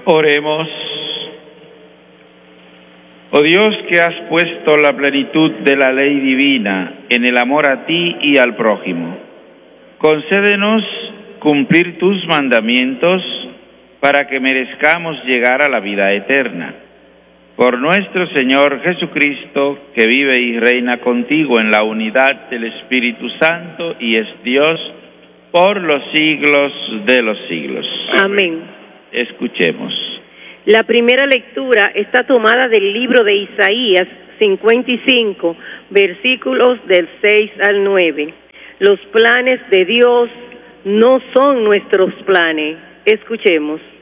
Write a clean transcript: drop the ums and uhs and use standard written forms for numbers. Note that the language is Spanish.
Oremos. Oh Dios, que has puesto la plenitud de la ley divina en el amor a ti y al prójimo, concédenos cumplir tus mandamientos para que merezcamos llegar a la vida eterna. Por nuestro Señor Jesucristo, que vive y reina contigo en la unidad del Espíritu Santo y es Dios por los siglos de los siglos. Amén. Escuchemos. La primera lectura está tomada del libro de Isaías 55, versículos del 6 al 9. Los planes de Dios no son nuestros planes. Escuchemos.